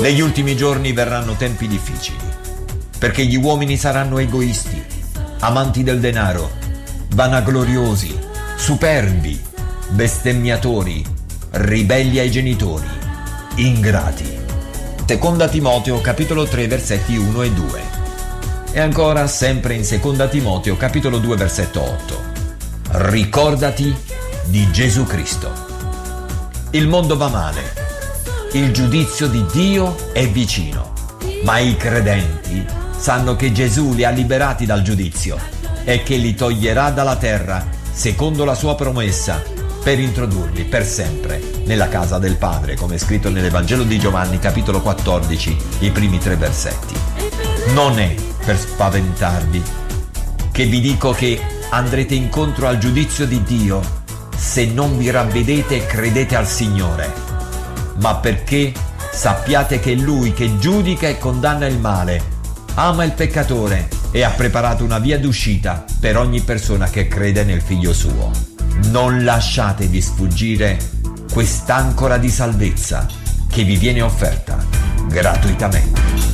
Negli ultimi giorni verranno tempi difficili, perché gli uomini saranno egoisti, amanti del denaro, vanagloriosi, superbi, bestemmiatori, ribelli ai genitori, ingrati. Seconda Timoteo capitolo 3 versetti 1 e 2. E ancora sempre in Seconda Timoteo capitolo 2 versetto 8. Ricordati di Gesù Cristo. Il mondo va male, il giudizio di Dio è vicino, ma i credenti sanno che Gesù li ha liberati dal giudizio e che li toglierà dalla terra secondo la sua promessa, per introdurli per sempre nella casa del Padre, come è scritto nell'Evangelo di Giovanni capitolo 14, i primi 3 versetti. Non è per spaventarvi che vi dico che andrete incontro al giudizio di Dio se non vi ravvedete e credete al Signore, ma perché sappiate che Lui che giudica e condanna il male ama il peccatore e ha preparato una via d'uscita per ogni persona che crede nel Figlio suo. Non lasciatevi sfuggire quest'ancora di salvezza che vi viene offerta gratuitamente.